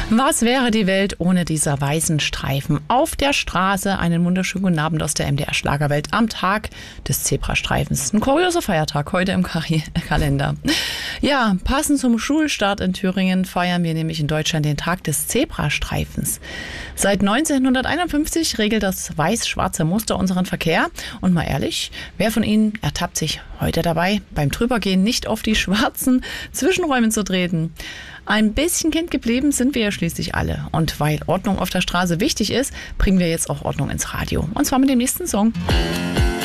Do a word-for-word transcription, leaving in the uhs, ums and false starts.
Was wäre die Welt ohne dieser weißen Streifen auf der Straße? Einen wunderschönen guten Abend aus der M D R Schlagerwelt am Tag des Zebrastreifens. Ein kurioser Feiertag heute im Kalender. Ja, passend zum Schulstart in Thüringen feiern wir nämlich in Deutschland den Tag des Zebrastreifens. Seit neunzehnhunderteinundfünfzig regelt das weiß-schwarze Muster unseren Verkehr. Und mal ehrlich, wer von Ihnen ertappt sich heute dabei, beim Drübergehen nicht auf die schwarzen Zwischenräume zu treten? Ein bisschen Kind geblieben sind wir ja schließlich alle. Und weil Ordnung auf der Straße wichtig ist, bringen wir jetzt auch Ordnung ins Radio. Und zwar mit dem nächsten Song.